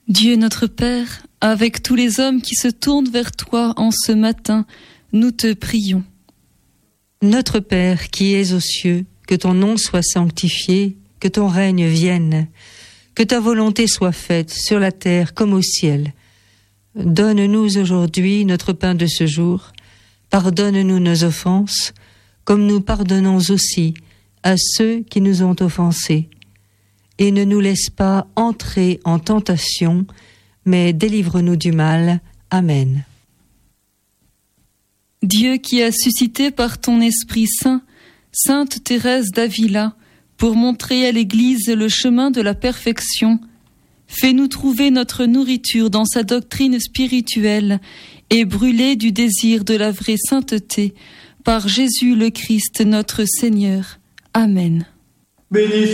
Dieu notre Père, avec tous les hommes qui se tournent vers toi en ce matin, nous te prions. Notre Père qui es aux cieux, que ton nom soit sanctifié, que ton règne vienne, que ta volonté soit faite sur la terre comme au ciel. Donne-nous aujourd'hui notre pain de ce jour. Pardonne-nous nos offenses, comme nous pardonnons aussi à ceux qui nous ont offensés. Et ne nous laisse pas entrer en tentation, mais délivre-nous du mal. Amen. Dieu qui a suscité par ton Esprit Saint, Sainte Thérèse d'Avila, pour montrer à l'Église le chemin de la perfection, fais-nous trouver notre nourriture dans sa doctrine spirituelle et brûler du désir de la vraie sainteté, par Jésus le Christ notre Seigneur. Amen. Béni